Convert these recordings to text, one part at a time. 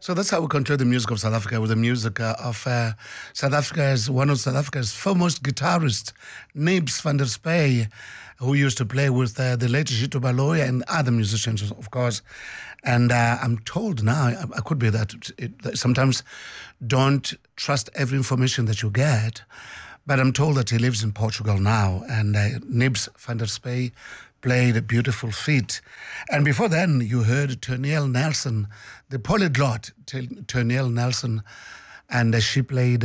So that's how we conclude the music of South Africa with the music of South Africa's, one of South Africa's foremost guitarists, Nibs van der Spey, who used to play with the late Jito Baloyi and other musicians, of course. And I'm told now, I could be that sometimes don't trust every information that you get, but I'm told that he lives in Portugal now, and Nibs van der Spey played a beautiful feat. And before then, you heard Terniel Nelson, the polyglot Terniel Nelson, and she played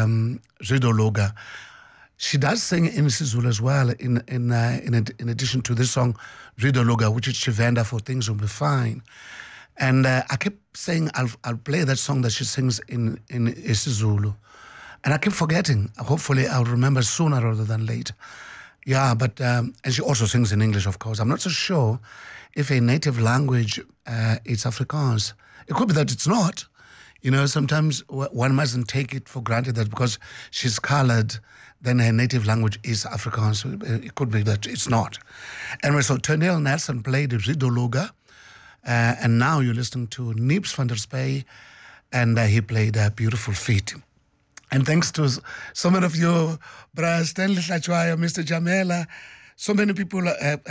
Zido Loga. She does sing in isiZulu as well, in addition to this song, Zido Loga, which is Chivenda for Things Will Be Fine. And I kept saying I'll play that song that she sings in isiZulu. And I keep forgetting. Hopefully I'll remember sooner rather than later. Yeah, but, and she also sings in English, of course. I'm not so sure if a native language is Afrikaans. It could be that it's not. You know, sometimes one mustn't take it for granted that because she's colored, then her native language is Afrikaans. It could be that it's not. Anyway, so Terniel Nelson played Zido Loga, and now you're listening to Nibs van der Spey, and he played a beautiful feat. And thanks to so many of you, Brother Stanley Hlachwayo, Mr. Jamela, so many people,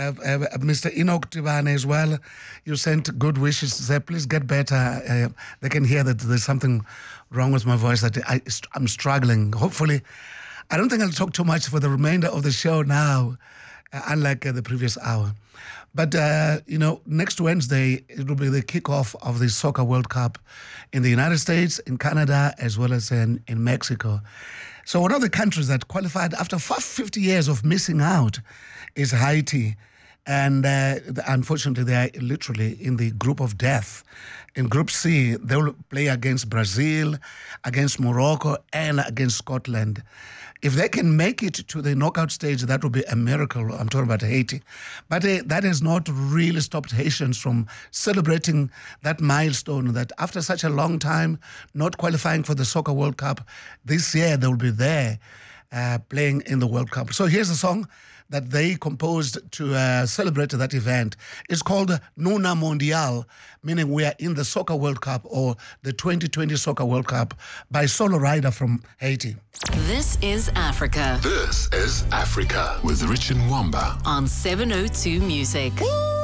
Mr. Enoch Tibane as well, you sent good wishes to say, please get better. They can hear that there's something wrong with my voice, that I'm struggling. Hopefully, I don't think I'll talk too much for the remainder of the show now, unlike the previous hour. But, next Wednesday, it will be the kickoff of the Soccer World Cup in the United States, in Canada, as well as in Mexico. So one of the countries that qualified after 50 years of missing out is Haiti. And unfortunately, they are literally in the group of death. In Group C, they will play against Brazil, against Morocco, and against Scotland. If they can make it to the knockout stage, that would be a miracle. I'm talking about Haiti. But that has not really stopped Haitians from celebrating that milestone that after such a long time, not qualifying for the Soccer World Cup, this year they will be there playing in the World Cup. So here's a song that they composed to celebrate that event. It's called Nuna Mondial, meaning we are in the Soccer World Cup or the 2020 Soccer World Cup, by Solo Rider from Haiti. This is Africa. This is Africa with Richard Mwamba On 702 Music.